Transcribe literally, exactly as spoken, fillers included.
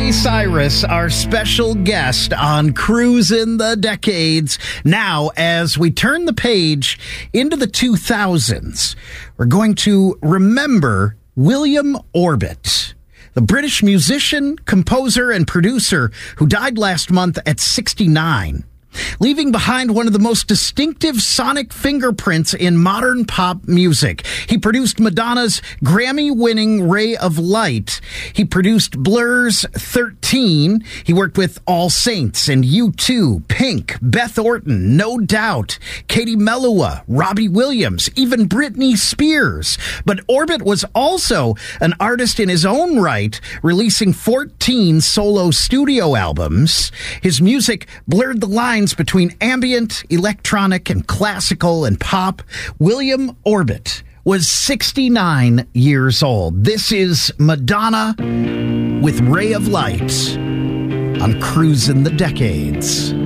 Miley Cyrus, our special guest on Cruisin' the Decades. Now, as we turn the page into the two thousands, we're going to remember William Orbit, the British musician, composer, and producer who died last month at sixty-nine. Leaving behind one of the most distinctive sonic fingerprints in modern pop music. He produced Madonna's Grammy-winning Ray of Light. He produced Blur's thirteen. He worked with All Saints and U two, Pink, Beth Orton, No Doubt, Katie Melua, Robbie Williams, even Britney Spears. But Orbit was also an artist in his own right, releasing fourteen solo studio albums. His music blurred the lines between ambient, electronic, and classical and pop. William Orbit was sixty-nine years old. This is Madonna with Ray of Light on Cruisin' the Decades.